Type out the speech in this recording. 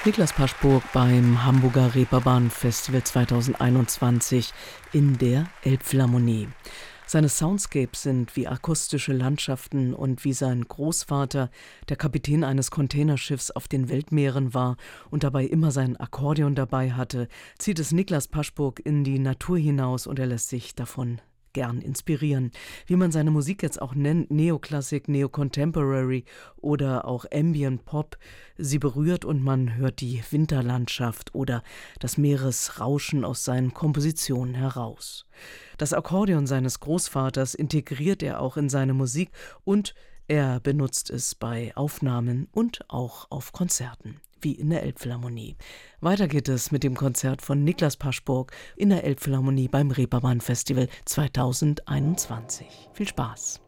Niklas Paschburg beim Hamburger Reeperbahn-Festival 2021 in der Elbphilharmonie. Seine Soundscapes sind wie akustische Landschaften und wie sein Großvater, der Kapitän eines Containerschiffs auf den Weltmeeren war und dabei immer sein Akkordeon dabei hatte, zieht es Niklas Paschburg in die Natur hinaus und er lässt sich davon gern inspirieren. Wie man seine Musik jetzt auch nennt, Neoklassik, Neocontemporary oder auch Ambient Pop, sie berührt und man hört die Winterlandschaft oder das Meeresrauschen aus seinen Kompositionen heraus. Das Akkordeon seines Großvaters integriert er auch in seine Musik und er benutzt es bei Aufnahmen und auch auf Konzerten, wie in der Elbphilharmonie. Weiter geht es mit dem Konzert von Niklas Paschburg in der Elbphilharmonie beim Reeperbahn Festival 2021. Viel Spaß!